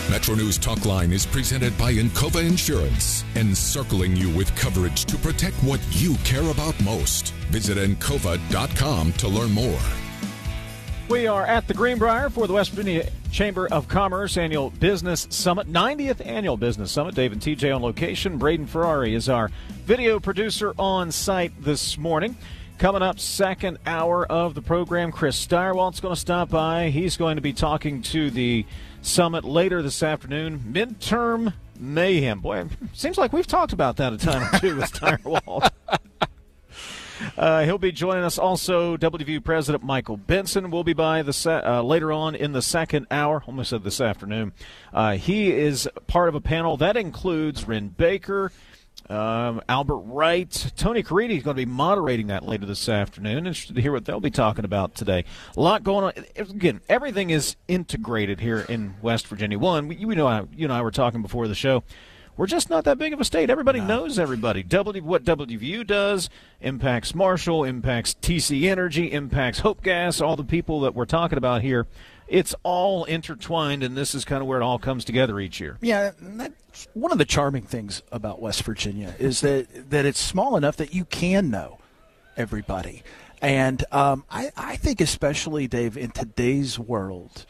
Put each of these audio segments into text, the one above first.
Metro News Talkline is presented by Encova Insurance, encircling you with coverage to protect what you care about most. Visit Encova.com to learn more. We are at the Greenbrier for the West Virginia Chamber of Commerce Annual Business Summit, 90th Annual Business Summit. Dave and TJ on location. Braden Ferrari is our video producer on site this morning. Coming up, second hour of the program, Chris Steyerwalt's going to stop by. He's going to be talking to the summit later this afternoon. Midterm mayhem. Boy, it seems like we've talked about that a time or two with Steyerwalt. He'll be joining us also. WVU President Michael Benson will be by later on in the second hour. Almost said this afternoon. He is part of a panel that includes Ren Baker, Albert Wright. Tony Caridi is going to be moderating that later this afternoon. Interested to hear what they'll be talking about today. A lot going on. Again, everything is integrated here in West Virginia. One, you know, you and I were talking before the show. We're just not that big of a state. Everybody knows everybody. What WVU does impacts Marshall, impacts TC Energy, impacts Hope Gas, all the people that we're talking about here. It's all intertwined, and this is kind of where it all comes together each year. Yeah, that's one of the charming things about West Virginia is that it's small enough that you can know everybody. And I think especially, Dave, in today's world,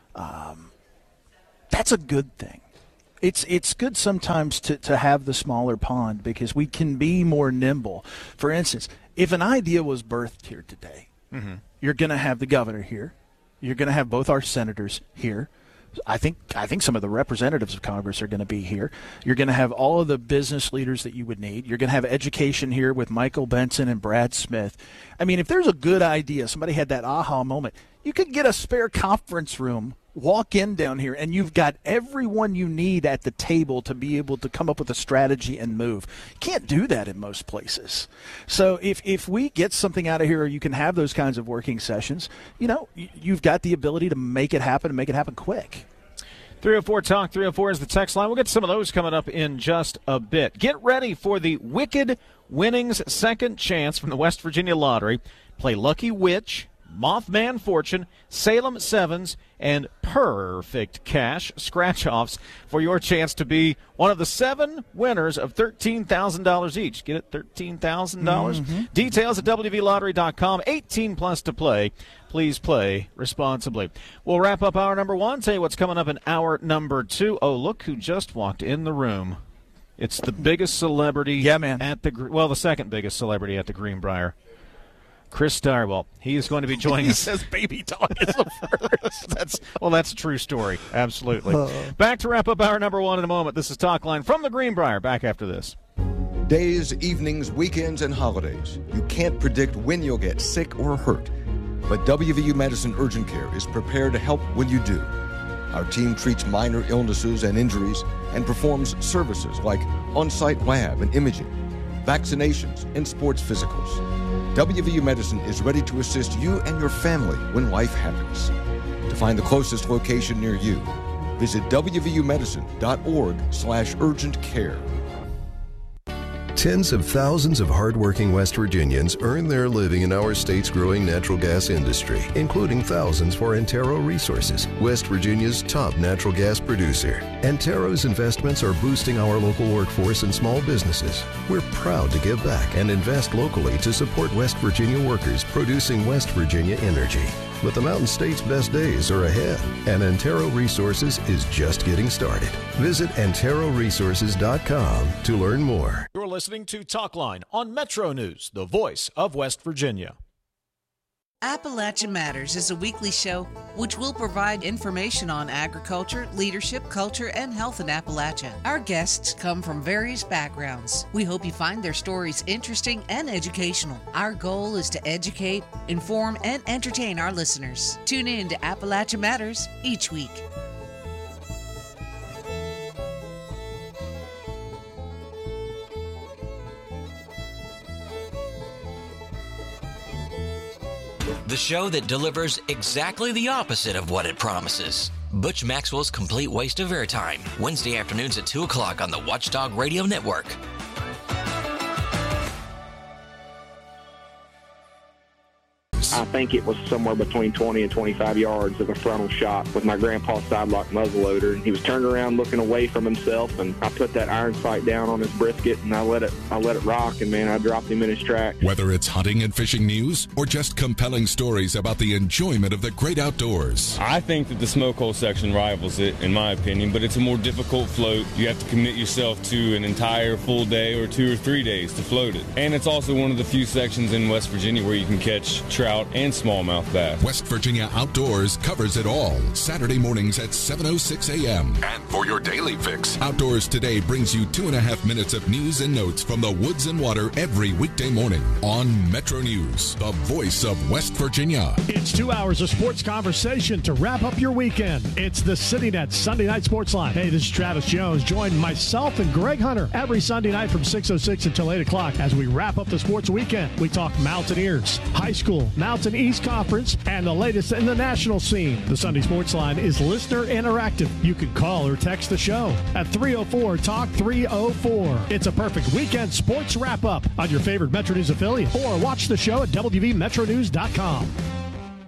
that's a good thing. It's good sometimes to have the smaller pond because we can be more nimble. For instance, if an idea was birthed here today, you're going to have the governor here. You're going to have both our senators here. I think some of the representatives of Congress are going to be here. You're going to have all of the business leaders that you would need. You're going to have education here with Michael Benson and Brad Smith. I mean, if there's a good idea, somebody had that aha moment, you could get a spare conference room, walk in down here, and you've got everyone you need at the table to be able to come up with a strategy and move. You can't do that in most places. So if we get something out of here, or you can have those kinds of working sessions, you know, you've got the ability to make it happen and make it happen quick. 304 Talk, 304 is the text line. We'll get some of those coming up in just a bit. Get ready for the Wicked Winnings Second Chance from the West Virginia Lottery. Play Lucky Witch, Mothman Fortune, Salem Sevens, and Perfect Cash scratch-offs for your chance to be one of the 7 winners of $13,000 each. Get it? $13,000? Details at WVLottery.com. 18 plus to play. Please play responsibly. We'll wrap up hour number 1. Tell you what's coming up in hour number 2. Oh, look who just walked in the room. It's the biggest celebrity at the second biggest celebrity at the Greenbrier. Chris Steyerwalt. He is going to be joining us. He says baby talk is the first. That's a true story. Absolutely. Back to wrap up hour number 1 in a moment. This is Talkline from the Greenbrier. Back after this. Days, evenings, weekends, and holidays. You can't predict when you'll get sick or hurt. But WVU Medicine Urgent Care is prepared to help when you do. Our team treats minor illnesses and injuries and performs services like on-site lab and imaging, vaccinations, and sports physicals. WVU Medicine is ready to assist you and your family when life happens. To find the closest location near you, visit wvumedicine.org/urgent care. Tens of thousands of hardworking West Virginians earn their living in our state's growing natural gas industry, including thousands for Antero Resources, West Virginia's top natural gas producer. Antero's investments are boosting our local workforce and small businesses. We're proud to give back and invest locally to support West Virginia workers producing West Virginia energy. But the Mountain State's best days are ahead, and Antero Resources is just getting started. Visit AnteroResources.com to learn more. You're listening to Talkline on Metro News, the voice of West Virginia. Appalachia Matters is a weekly show which will provide information on agriculture, leadership, culture, and health in Appalachia. Our guests come from various backgrounds. We hope you find their stories interesting and educational. Our goal is to educate, inform, and entertain our listeners. Tune in to Appalachia Matters each week. The show that delivers exactly the opposite of what it promises. Butch Maxwell's Complete Waste of Airtime, Wednesday afternoons at 2 o'clock on the Watchdog Radio Network. think it was somewhere between 20 and 25 yards of a frontal shot with my grandpa's sidelock muzzleloader. And he was turned around looking away from himself, and I put that iron sight down on his brisket, and I let it rock, and man, I dropped him in his tracks. Whether it's hunting and fishing news or just compelling stories about the enjoyment of the great outdoors. I think that the smoke hole section rivals it, in my opinion, but it's a more difficult float. You have to commit yourself to an entire full day or 2 or 3 days to float it. And it's also one of the few sections in West Virginia where you can catch trout and smallmouth bass. West Virginia Outdoors covers it all. Saturday mornings at 7:06 a.m. And for your daily fix, Outdoors Today brings you 2.5 minutes of news and notes from the woods and water every weekday morning on Metro News, the voice of West Virginia. It's 2 hours of sports conversation to wrap up your weekend. It's the CityNet Sunday Night Sports Line. Hey, this is Travis Jones. Join myself and Greg Hunter every Sunday night from 6:06 until 8 o'clock as we wrap up the sports weekend. We talk Mountaineers, high school, Mountain East Conference, and the latest in the national scene. The Sunday Sports Line is listener interactive. You can call or text the show at 304-TALK-304. It's a perfect weekend sports wrap-up on your favorite Metro News affiliate, or watch the show at WVMetroNews.com.